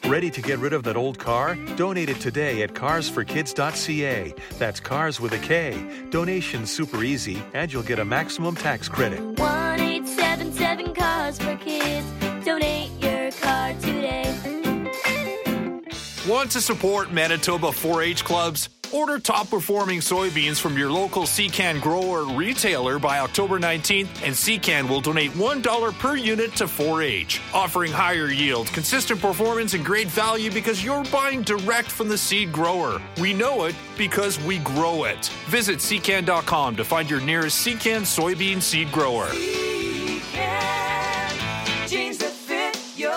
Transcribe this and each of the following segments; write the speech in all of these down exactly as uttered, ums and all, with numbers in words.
Ready to get rid of that old car? Donate it today at cars for kids dot c a. That's cars with a K. Donation's super easy, and you'll get a maximum tax credit. one eight seven seven Cars for Kids. Donate your car today. Want to support Manitoba four H clubs? Order top-performing soybeans from your local Secan grower retailer by October nineteenth, and Secan will donate one dollar per unit to four H, offering higher yield, consistent performance, and great value because you're buying direct from the seed grower. We know it because we grow it. Visit secan dot com to find your nearest Secan soybean seed grower. Secan, jeans that fit your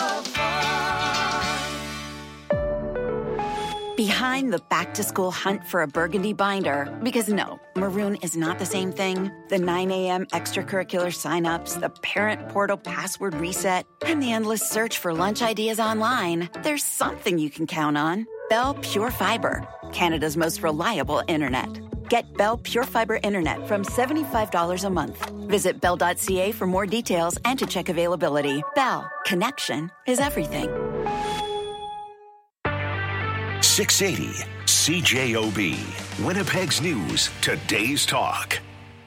Behind the back-to-school hunt for a burgundy binder, because no, maroon is not the same thing. The nine a.m. extracurricular signups, the parent portal password reset, and the endless search for lunch ideas online. There's something you can count on. Bell Pure Fiber, Canada's most reliable internet. Get Bell Pure Fiber internet from seventy-five dollars a month. Visit bell dot c a for more details and to check availability. Bell, connection is everything. six eighty C J O B, Winnipeg's News, today's talk.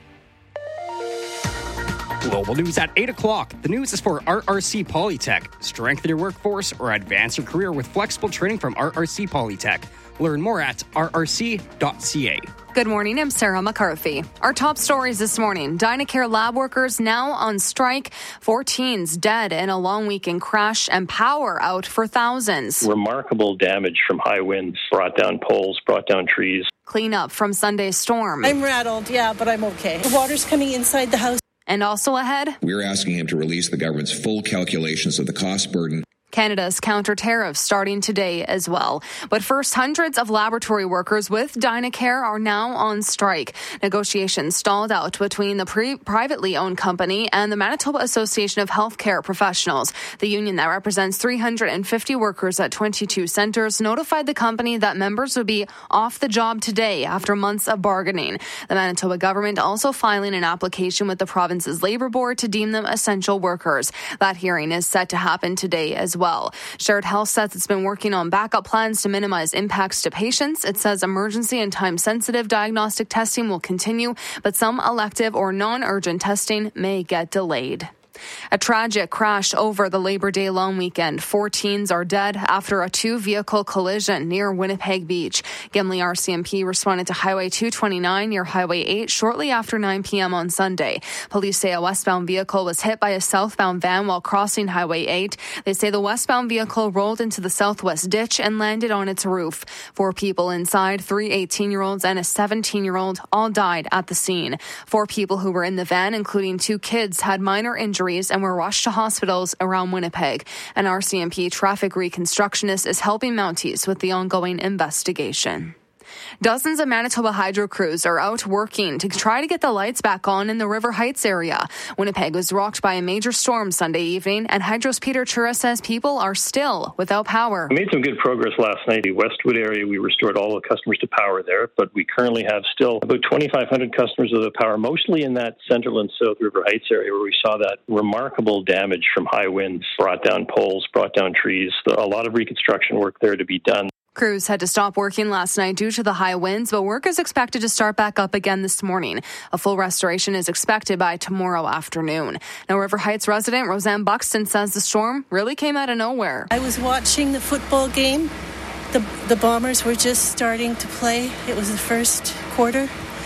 Global news at eight o'clock. The news is for R R C Polytech. Strengthen your workforce or advance your career with flexible training from R R C Polytech. Learn more at r r c dot c a. Good morning, I'm Sarah McCarthy. Our top stories this morning. Dynacare lab workers now on strike. Four teens dead in a long weekend crash and power out for thousands. Remarkable damage from high winds, brought down poles, brought down trees. Cleanup from Sunday's storm. I'm rattled, yeah, but I'm okay. The water's coming inside the house. And also ahead, we're asking him to release the government's full calculations of the cost burden. Canada's counter tariffs starting today as well. But first, hundreds of laboratory workers with Dynacare are now on strike. Negotiations stalled out between the pre- privately owned company and the Manitoba Association of Healthcare Professionals. The union that represents three hundred fifty workers at twenty-two centres notified the company that members would be off the job today after months of bargaining. The Manitoba government also filing an application with the province's labour board to deem them essential workers. That hearing is set to happen today as well. Well. Shared Health says it's been working on backup plans to minimize impacts to patients. It says emergency and time-sensitive diagnostic testing will continue, but some elective or non-urgent testing may get delayed. A tragic crash over the Labor Day long weekend. Four teens are dead after a two-vehicle collision near Winnipeg Beach. Gimli R C M P responded to Highway two twenty-nine near Highway eight shortly after nine p.m. on Sunday. Police say a westbound vehicle was hit by a southbound van while crossing Highway eight. They say the westbound vehicle rolled into the southwest ditch and landed on its roof. Four people inside, three eighteen-year-olds and a seventeen-year-old, all died at the scene. Four people who were in the van, including two kids, had minor injuries and were rushed to hospitals around Winnipeg. An R C M P traffic reconstructionist is helping Mounties with the ongoing investigation. Dozens of Manitoba Hydro crews are out working to try to get the lights back on in the River Heights area. Winnipeg was rocked by a major storm Sunday evening, and Hydro's Peter Chura says people are still without power. We made some good progress last night. The Westwood area, we restored all the customers to power there, but we currently have still about twenty-five hundred customers without power, mostly in that central and south River Heights area where we saw that remarkable damage from high winds, brought down poles, brought down trees. A lot of reconstruction work there to be done. Crews had to stop working last night due to the high winds, but work is expected to start back up again this morning. A full restoration is expected by tomorrow afternoon. Now, River Heights resident Roseanne Buxton says the storm really came out of nowhere. I was watching the football game. The, the Bombers were just starting to play. It was the first quarter.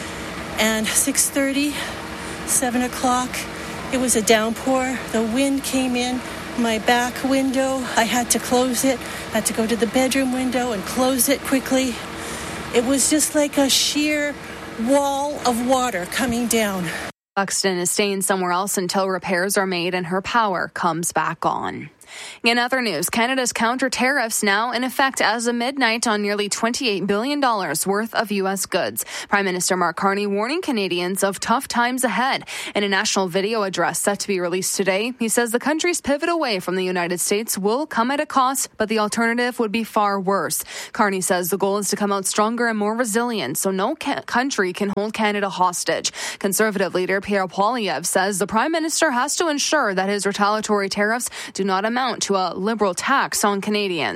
And six thirty, seven o'clock, it was a downpour. The wind came in. My back window, I had to close it. I had to go to the bedroom window and close it quickly. It was just like a sheer wall of water coming down. Buxton is staying somewhere else until repairs are made and her power comes back on. In other news, Canada's counter tariffs now in effect as of midnight on nearly twenty-eight billion dollars worth of U S goods. Prime Minister Mark Carney warning Canadians of tough times ahead. In a national video address set to be released today, he says the country's pivot away from the United States will come at a cost, but the alternative would be far worse. Carney says the goal is to come out stronger and more resilient, so no ca- country can hold Canada hostage. Conservative leader Pierre Poilievre says the Prime Minister has to ensure that his retaliatory tariffs do not amount to a liberal tax on Canadians.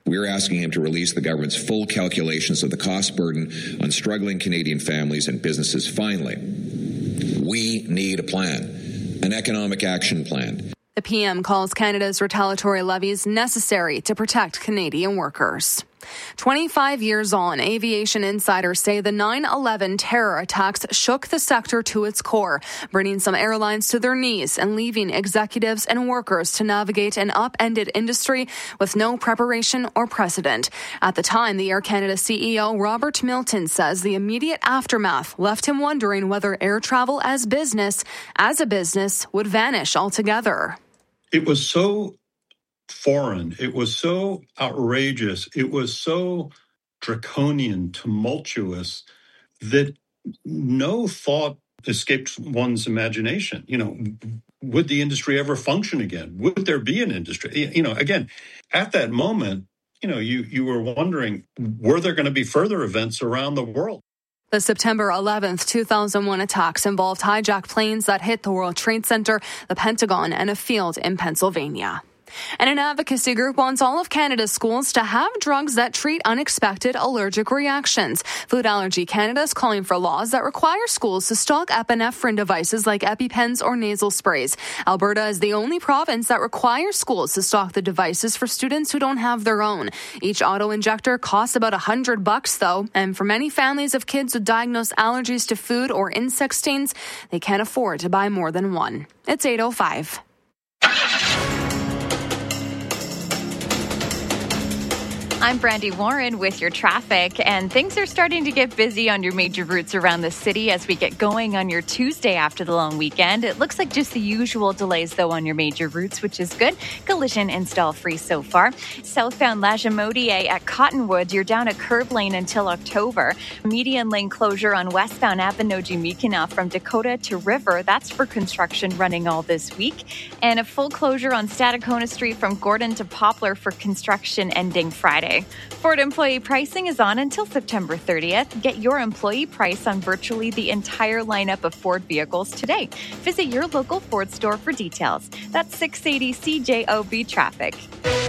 We're asking him to release the government's full calculations of the cost burden on struggling Canadian families and businesses. Finally, we need a plan, an economic action plan. The P M calls Canada's retaliatory levies necessary to protect Canadian workers. twenty-five years on, aviation insiders say the nine eleven terror attacks shook the sector to its core, bringing some airlines to their knees and leaving executives and workers to navigate an upended industry with no preparation or precedent. At the time, the Air Canada C E O Robert Milton says the immediate aftermath left him wondering whether air travel as business, as a business, would vanish altogether. It was so foreign. It was so outrageous. It was so draconian, tumultuous, that no thought escaped one's imagination. You know, would the industry ever function again? Would there be an industry? You know, again, at that moment, you know, you, you were wondering, were there going to be further events around the world? The September eleventh, two thousand one attacks involved hijacked planes that hit the World Trade Center, the Pentagon, and a field in Pennsylvania. And an advocacy group wants all of Canada's schools to have drugs that treat unexpected allergic reactions. Food Allergy Canada is calling for laws that require schools to stock epinephrine devices like EpiPens or nasal sprays. Alberta is the only province that requires schools to stock the devices for students who don't have their own. Each auto-injector costs about one hundred bucks, though, and for many families of kids with diagnosed allergies to food or insect stains, they can't afford to buy more than one. It's eight oh five. I'm Brandy Warren with your traffic, and things are starting to get busy on your major routes around the city as we get going on your Tuesday after the long weekend. It looks like just the usual delays, though, on your major routes, which is good. Collision and stall-free so far. Southbound Lagimodiere at Cottonwood, you're down a curb lane until October. Median lane closure on westbound Appanoji-Mikina from Dakota to River. That's for construction running all this week. And a full closure on Stadacona Street from Gordon to Poplar for construction ending Friday. Ford employee pricing is on until September thirtieth. Get your employee price on virtually the entire lineup of Ford vehicles today. Visit your local Ford store for details. That's six eighty C J O B traffic.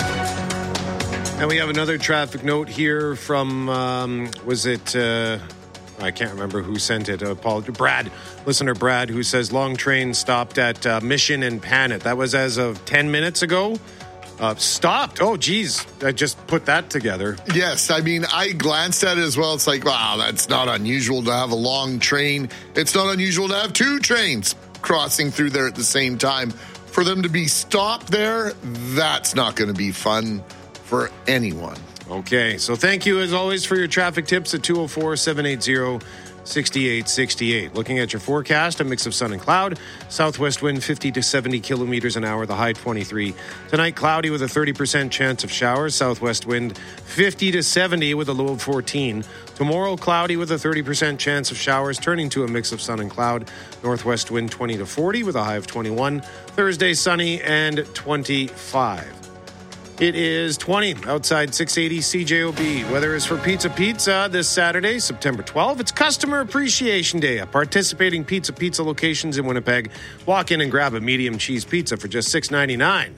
And we have another traffic note here from, um, was it, uh, I can't remember who sent it. Apologies. Brad, listener Brad, who says long train stopped at uh, Mission and Panet. That was as of ten minutes ago. Uh, stopped. Oh, geez. I just put that together. Yes. I mean, I glanced at it as well. It's like, wow, that's not unusual to have a long train. It's not unusual to have two trains crossing through there at the same time. For them to be stopped there, that's not going to be fun for anyone. Okay. So thank you, as always, for your traffic tips at two oh four, seven eight zero, six eight six eight. Looking at your forecast, a mix of sun and cloud. Southwest wind fifty to seventy kilometers an hour, the high twenty-three. Tonight, cloudy with a thirty percent chance of showers. Southwest wind fifty to seventy with a low of fourteen. Tomorrow, cloudy with a thirty percent chance of showers, turning to a mix of sun and cloud. Northwest wind twenty to forty with a high of twenty-one. Thursday, sunny and twenty-five. It is twenty outside six eighty C J O B. Weather is for Pizza Pizza this Saturday, September twelfth. It's Customer Appreciation Day at participating Pizza Pizza locations in Winnipeg. Walk in and grab a medium cheese pizza for just six ninety-nine.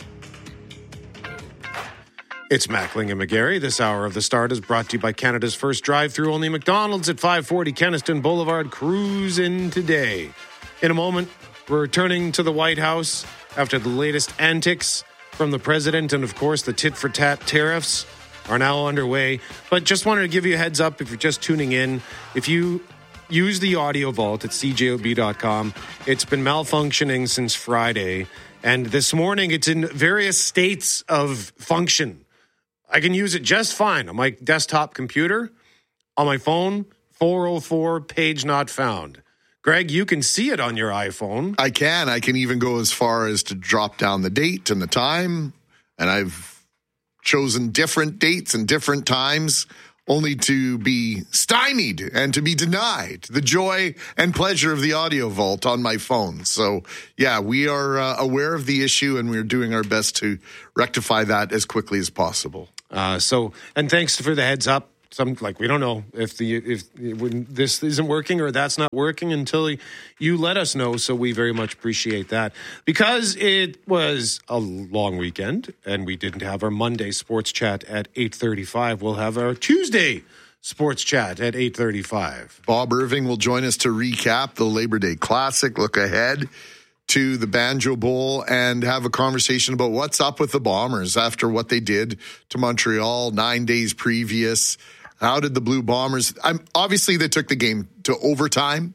It's Mackling and McGarry. This hour of The Start is brought to you by Canada's first drive-through only McDonald's at five forty Kenaston Boulevard. Cruise in today. In a moment, we're returning to the White House after the latest antics from the president, and of course the tit-for-tat tariffs are now underway. But just wanted to give you a heads up if you're just tuning in. If you use the audio vault at c j o b dot com, it's been malfunctioning since Friday, and this morning it's in various states of function. I can use it just fine on my desktop computer, on my phone, four oh four, page not found. Greg, you can see it on your iPhone. I can. I can even go as far as to drop down the date and the time. And I've chosen different dates and different times only to be stymied and to be denied the joy and pleasure of the audio vault on my phone. So, yeah, we are uh, aware of the issue and we're doing our best to rectify that as quickly as possible. Uh, so, and thanks for the heads up some like we don't know if the if when this isn't working or that's not working until you let us know. So we very much appreciate that. Because it was a long weekend and we didn't have our Monday sports chat at eight thirty-five. We'll have our Tuesday sports chat at eight thirty-five. Bob Irving will join us to recap the Labor Day Classic, look ahead to the Banjo Bowl, and have a conversation about what's up with the Bombers after what they did to Montreal nine days previous. How did the Blue Bombers... I'm, obviously, they took the game to overtime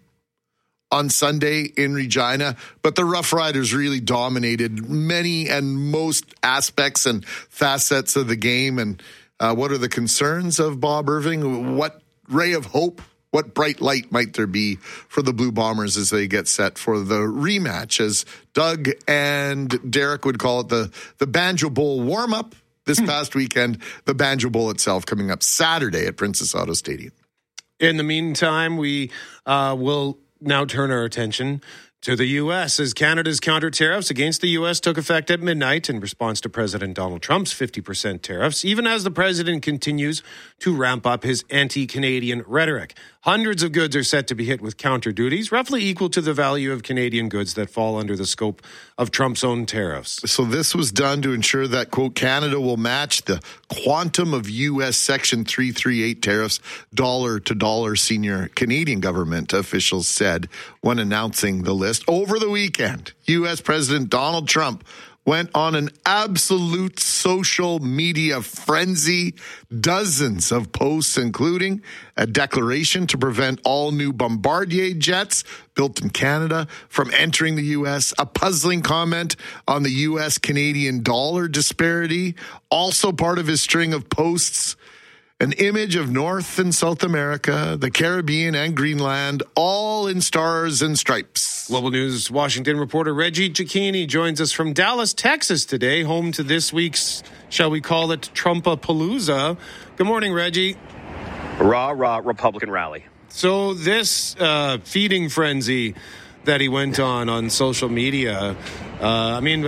on Sunday in Regina, but the Rough Riders really dominated many and most aspects and facets of the game. And uh, what are the concerns of Bob Irving? What ray of hope, what bright light might there be for the Blue Bombers as they get set for the rematch, as Doug and Derek would call it, the, the Banjo Bowl warm-up this hmm. past weekend, the Banjo Bowl itself coming up Saturday at Princess Auto Stadium. In the meantime, we uh, will now turn our attention to the U S as Canada's counter tariffs against the U S took effect at midnight in response to President Donald Trump's fifty percent tariffs, even as the president continues to ramp up his anti-Canadian rhetoric. Hundreds of goods are set to be hit with counter duties, roughly equal to the value of Canadian goods that fall under the scope of Trump's own tariffs. So this was done to ensure that, quote, Canada will match the quantum of U S Section three thirty-eight tariffs dollar to dollar, senior Canadian government officials said when announcing the list. Over the weekend, U S President Donald Trump went on an absolute social media frenzy. Dozens of posts, including a declaration to prevent all new Bombardier jets built in Canada from entering the U S, a puzzling comment on the U S Canadian dollar disparity. Also part of his string of posts, an image of North and South America, the Caribbean and Greenland, all in stars and stripes. Global News Washington reporter Reggie Cicchini joins us from Dallas, Texas today, home to this week's, shall we call it, Trumpapalooza. Good morning, Reggie. Rah, rah, Republican rally. So this uh, feeding frenzy that he went on on social media, uh, I mean,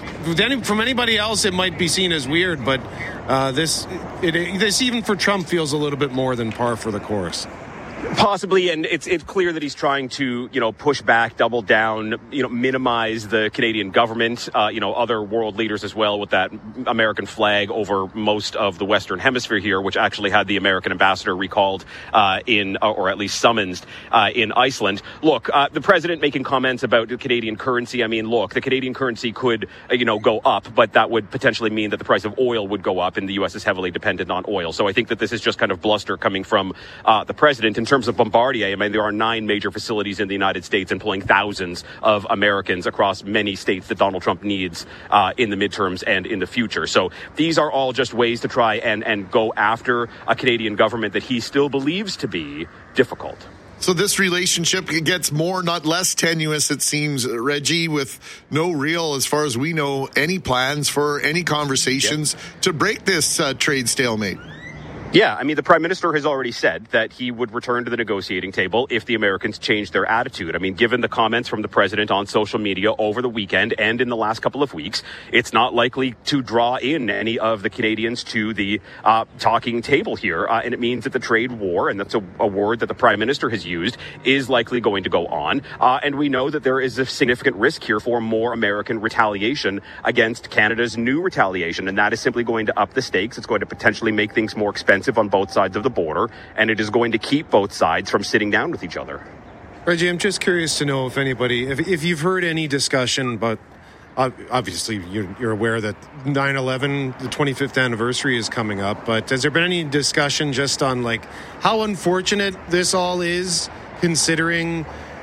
from anybody else it might be seen as weird, but uh, this, it, this even for Trump feels a little bit more than par for the course. Possibly, and it's it's clear that he's trying to, you know, push back, double down, you know, minimize the Canadian government, uh, you know, other world leaders as well, with that American flag over most of the Western Hemisphere here, which actually had the American ambassador recalled uh, in, or at least summoned uh, in Iceland. Look, uh, the president making comments about the Canadian currency. I mean, look, the Canadian currency could, uh, you know, go up, but that would potentially mean that the price of oil would go up, and the U S is heavily dependent on oil. So I think that this is just kind of bluster coming from uh, the president. In terms of Bombardier, I mean, there are nine major facilities in the United States employing thousands of Americans across many states that Donald Trump needs uh, in the midterms and in the future. So these are all just ways to try and, and go after a Canadian government that he still believes to be difficult. So this relationship gets more, not less tenuous, it seems, Reggie, with no real, as far as we know, any plans for any conversations yep. to break this uh, trade stalemate. Yeah, I mean, the prime minister has already said that he would return to the negotiating table if the Americans changed their attitude. I mean, given the comments from the president on social media over the weekend and in the last couple of weeks, it's not likely to draw in any of the Canadians to the uh, talking table here. Uh, and it means that the trade war, and that's a, a word that the prime minister has used, is likely going to go on. Uh, and we know that there is a significant risk here for more American retaliation against Canada's new retaliation. And that is simply going to up the stakes. It's going to potentially make things more expensive on both sides of the border, and it is going to keep both sides from sitting down with each other. Reggie, I'm just curious to know if anybody, if, if you've heard any discussion, but uh, obviously you're, you're aware that nine eleven, the twenty-fifth anniversary is coming up, but has there been any discussion just on like how unfortunate this all is, considering,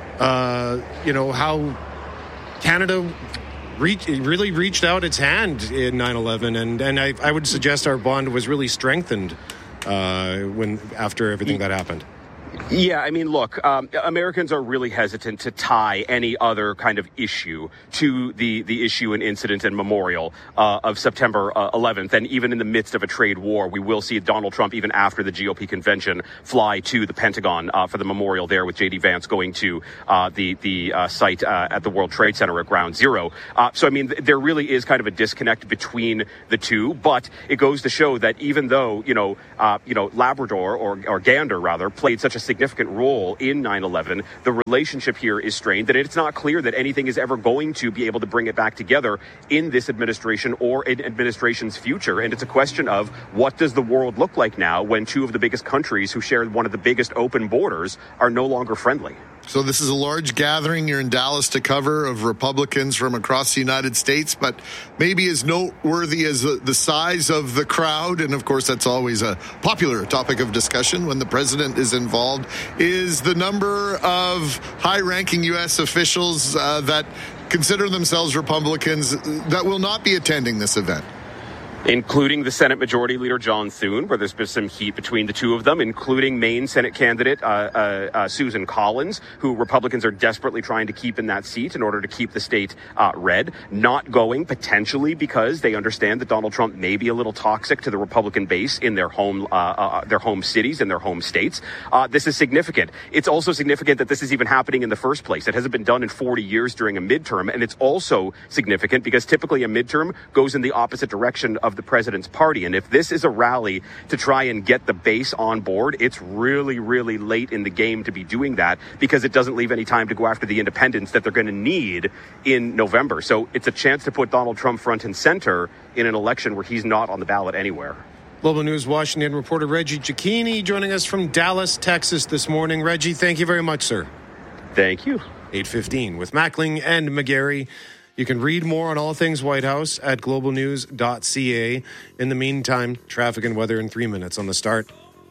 uh, you know, how Canada Reach, really reached out its hand in nine eleven, and, and I, I would suggest our bond was really strengthened uh, when after everything that happened. Yeah, I mean, look, um, Americans are really hesitant to tie any other kind of issue to the, the issue and incident and memorial uh, of September uh, eleventh. And even in the midst of a trade war, we will see Donald Trump, even after the G O P convention, fly to the Pentagon uh, for the memorial there, with J D Vance going to uh, the, the uh, site uh, at the World Trade Center at Ground Zero. Uh, so, I mean, th- there really is kind of a disconnect between the two. But it goes to show that even though, you know, uh, you know, Labrador or, or Gander, rather, played such a significant role in nine eleven, the relationship here is strained, that it's not clear that anything is ever going to be able to bring it back together in this administration or in administration's future. And it's a question of what does the world look like now when two of the biggest countries who share one of the biggest open borders are no longer friendly. So this is a large gathering you're in Dallas to cover of Republicans from across the United States, but maybe as noteworthy as the, the size of the crowd, and of course that's always a popular topic of discussion when the president is involved, is the number of high-ranking U S officials uh, that consider themselves Republicans that will not be attending this event. Including the Senate Majority Leader John Thune, where there's been some heat between the two of them, including Maine Senate candidate uh, uh, uh, Susan Collins, who Republicans are desperately trying to keep in that seat in order to keep the state uh, red, not going potentially because they understand that Donald Trump may be a little toxic to the Republican base in their home uh, uh, their home cities and their home states. Uh, this is significant. It's also significant that this is even happening in the first place. It hasn't been done in forty years during a midterm, and it's also significant because typically a midterm goes in the opposite direction of the president's party. And if this is a rally to try and get the base on board, it's really, really late in the game to be doing that because it doesn't leave any time to go after the independents that they're going to need in November. So it's a chance to put Donald Trump front and center in an election where he's not on the ballot anywhere. Global News Washington reporter Reggie Cicchini joining us from Dallas, Texas this morning. Reggie, thank you very much, sir. Thank you. eight fifteen with Mackling and McGarry. You can read more on all things White House at global news dot c a. In the meantime, traffic and weather in three minutes on the start.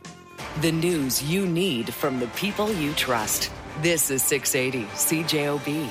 The news you need from the people you trust. This is six eighty C J O B.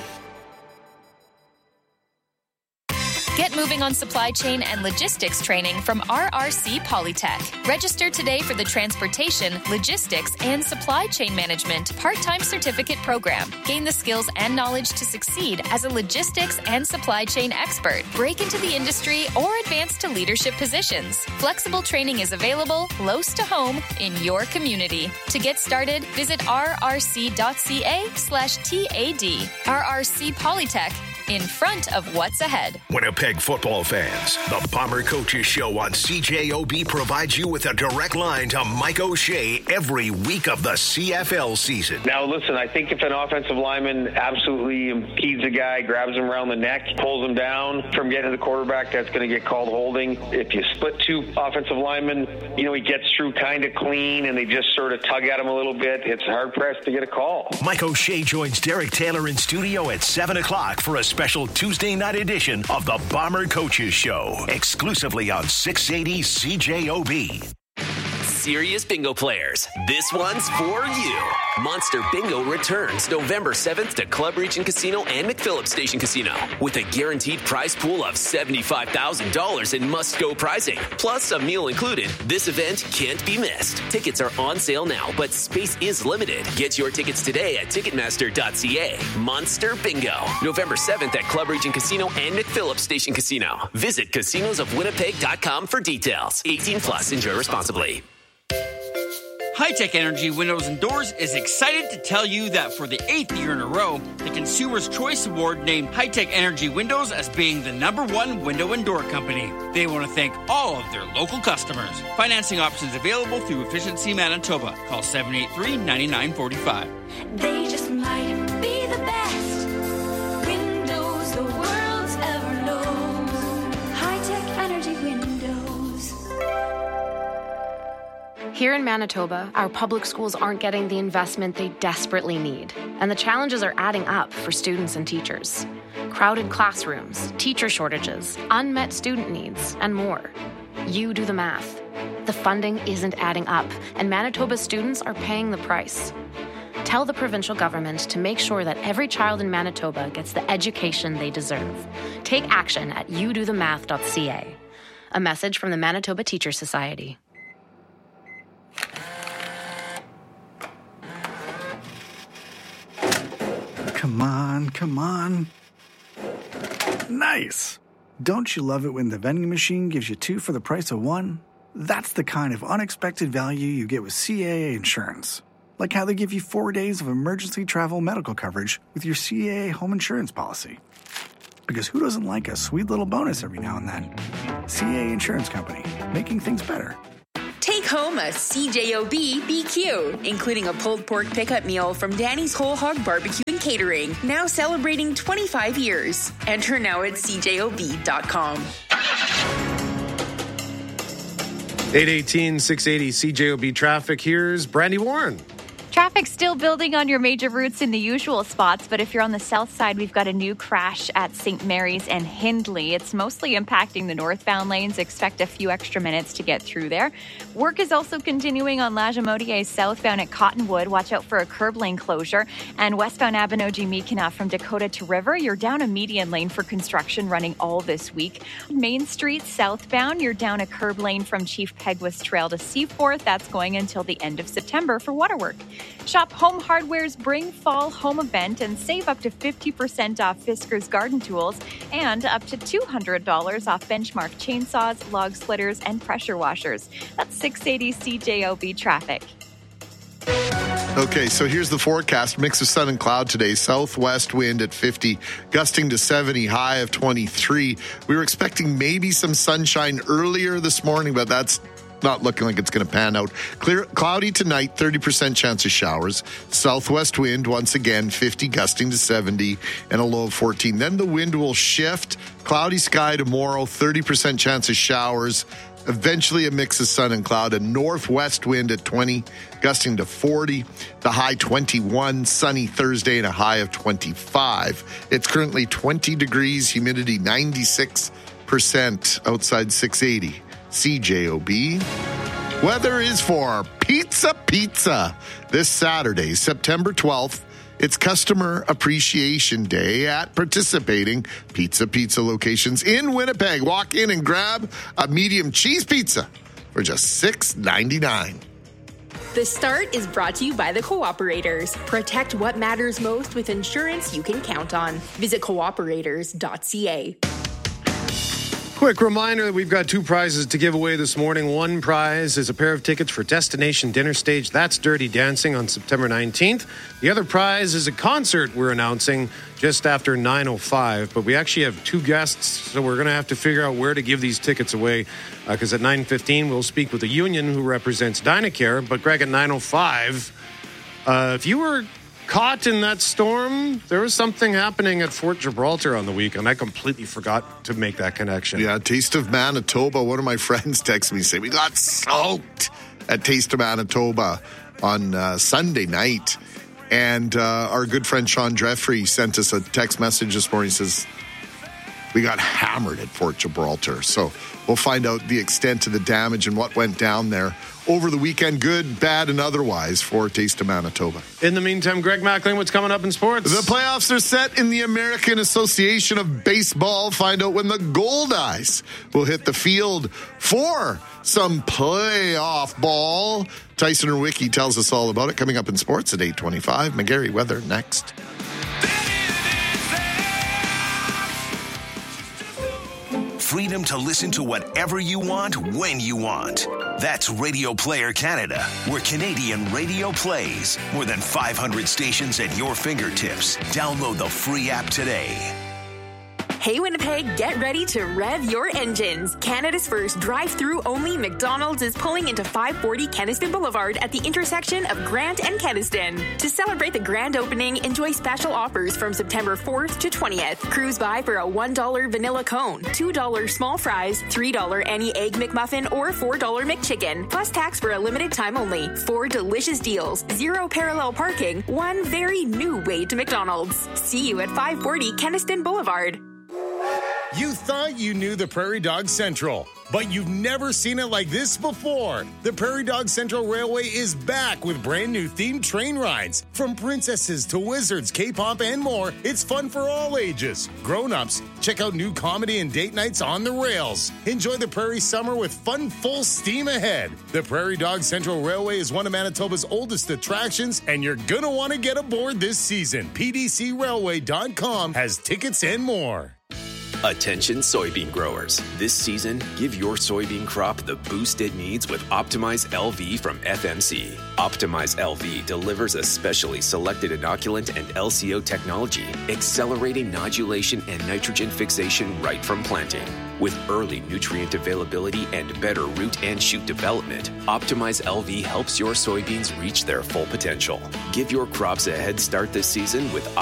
Get moving on supply chain and logistics training from R R C Polytech. Register today for the Transportation, Logistics, and Supply Chain Management part-time certificate program. Gain the skills and knowledge to succeed as a logistics and supply chain expert. Break into the industry or advance to leadership positions. Flexible training is available close to home in your community. To get started, visit rrc.ca slash TAD. R R C Polytech. In front of what's ahead. Winnipeg football fans, the Bomber Coaches Show on C J O B provides you with a direct line to Mike O'Shea every week of the C F L season. Now, listen, I think if an offensive lineman absolutely impedes a guy, grabs him around the neck, pulls him down from getting to the quarterback, that's going to get called holding. If you split two offensive linemen, you know, he gets through kind of clean and they just sort of tug at him a little bit, it's hard-pressed to get a call. Mike O'Shea joins Derek Taylor in studio at seven o'clock for a special Tuesday night edition of the Bomber Coaches Show, exclusively on six eighty C J O B. Serious bingo players, this one's for you. Monster Bingo returns November seventh to Club Region Casino and McPhillips Station Casino with a guaranteed prize pool of seventy-five thousand dollars in must-go prizing, plus a meal included. This event can't be missed. Tickets are on sale now, but space is limited. Get your tickets today at ticketmaster dot c a. Monster Bingo, November seventh at Club Region Casino and McPhillips Station Casino. Visit casinos of winnipeg dot com for details. eighteen plus, enjoy responsibly. High-Tech Energy Windows and Doors is excited to tell you that for the eighth year in a row, the Consumer's Choice Award named High-Tech Energy Windows as being the number one window and door company. They want to thank all of their local customers. Financing options available through Efficiency Manitoba. Call seven eight three, nine nine four five. They just might be the best windows the world's ever known. High-Tech Energy Windows. Here in Manitoba, our public schools aren't getting the investment they desperately need, and the challenges are adding up for students and teachers. Crowded classrooms, teacher shortages, unmet student needs, and more. You do the math. The funding isn't adding up, and Manitoba students are paying the price. Tell the provincial government to make sure that every child in Manitoba gets the education they deserve. Take action at you do the math dot c a. A message from the Manitoba Teachers Society. on, come on. Nice. Don't you love it when the vending machine gives you two for the price of one? That's the kind of unexpected value you get with C A A Insurance. Like how they give you four days of emergency travel medical coverage with your C A A home insurance policy. Because who doesn't like a sweet little bonus every now and then? C A A Insurance Company, making things better. Take home a C J O B B Q, including a pulled pork pickup meal from Danny's Whole Hog Barbecue and Catering, now celebrating twenty-five years. Enter now at C J O B dot com. eight eighteen, six eighty C J O B traffic. Here's Brandy Warren. Traffic still building on your major routes in the usual spots, but if you're on the south side, we've got a new crash at Saint Mary's and Hindley. It's mostly impacting the northbound lanes. Expect a few extra minutes to get through there. Work is also continuing on La Jamodier southbound at Cottonwood. Watch out for a curb lane closure. And westbound Abinogi-Meekina from Dakota to River, you're down a median lane for construction running all this week. Main Street southbound, you're down a curb lane from Chief Peguis Trail to Seaforth. That's going until the end of September for waterwork. Shop Home Hardware's Bring Fall Home event and save up to fifty percent off Fisker's garden tools and up to two hundred dollars off Benchmark chainsaws, log splitters, and pressure washers. That's six eighty C J O B traffic. Okay, so here's the forecast. Mix of sun and cloud today. Southwest wind at fifty, gusting to seventy, high of twenty-three. We were expecting maybe some sunshine earlier this morning, but that's not looking like it's going to pan out. Clear, cloudy tonight, thirty percent chance of showers. Southwest wind, once again, fifty, gusting to seventy, and a low of fourteen. Then the wind will shift. Cloudy sky tomorrow, thirty percent chance of showers. Eventually a mix of sun and cloud. A northwest wind at twenty, gusting to forty. The high twenty-one, sunny Thursday, and a high of twenty-five. It's currently twenty degrees, humidity ninety-six percent outside six eighty. C J O B. Weather is for Pizza Pizza this Saturday, September twelfth. It's Customer Appreciation Day at participating Pizza Pizza locations in Winnipeg. Walk in and grab a medium cheese pizza for just six ninety-nine. The Start is brought to you by the Cooperators. Protect what matters most with insurance you can count on. Visit cooperators dot c a. Quick reminder that we've got two prizes to give away this morning. One prize is a pair of tickets for Destination Dinner Stage. That's Dirty Dancing on September nineteenth. The other prize is a concert we're announcing just after nine oh five. But we actually have two guests, so we're going to have to figure out where to give these tickets away. Because uh, at nine fifteen, we'll speak with the union who represents Dynacare. But Greg, at nine oh five, uh, if you were caught in that storm, there was something happening at Fort Gibraltar on the weekend. I completely forgot to make that connection. Yeah, Taste of Manitoba. One of my friends texted me saying, we got soaked at Taste of Manitoba on uh, Sunday night. And uh, our good friend Sean Jeffrey sent us a text message this morning. He says, we got hammered at Fort Gibraltar. So we'll find out the extent of the damage and what went down there over the weekend, good, bad, and otherwise, for Taste of Manitoba. In the meantime, Greg Mackling, what's coming up in sports? The playoffs are set in the American Association of Baseball. Find out when the Goldeyes will hit the field for some playoff ball. Tyson Urwicki tells us all about it. Coming up in sports at eight twenty-five. McGarry weather next. Freedom to listen to whatever you want, when you want. That's Radio Player Canada, where Canadian radio plays. More than five hundred stations at your fingertips. Download the free app today. Hey Winnipeg, get ready to rev your engines. Canada's first drive-through only McDonald's is pulling into five forty Kenniston Boulevard at the intersection of Grant and Kenniston. To celebrate the grand opening, enjoy special offers from September fourth to twentieth. Cruise by for a one dollar vanilla cone, two dollars small fries, three dollars any egg McMuffin, or four dollars McChicken. Plus tax for a limited time only. Four delicious deals, zero parallel parking, one very new way to McDonald's. See you at five forty Kenniston Boulevard. You thought you knew the Prairie Dog Central, but you've never seen it like this before. The Prairie Dog Central Railway is back with brand new themed train rides. From princesses to wizards, K-pop, and more, it's fun for all ages. Grown-ups, check out new comedy and date nights on the rails. Enjoy the Prairie summer with fun full steam ahead. The Prairie Dog Central Railway is one of Manitoba's oldest attractions, and you're gonna want to get aboard this season. P D C railway dot com has tickets and more. Attention soybean growers. This season, give your soybean crop the boost it needs with Optimize L V from F M C. Optimize L V delivers a specially selected inoculant and L C O technology, accelerating nodulation and nitrogen fixation right from planting. With early nutrient availability and better root and shoot development, Optimize L V helps your soybeans reach their full potential. Give your crops a head start this season with